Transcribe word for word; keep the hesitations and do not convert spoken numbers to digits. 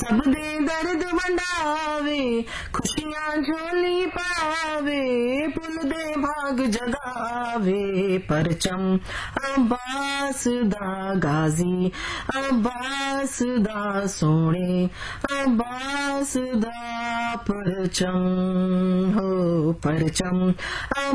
सब दे दर्द वंडावे खुशियां झोली पावे पुल दे भाग जगावे परचम अब्बास दा गाजी अब्बास दा सोने अब्बास दा परचम हो परचम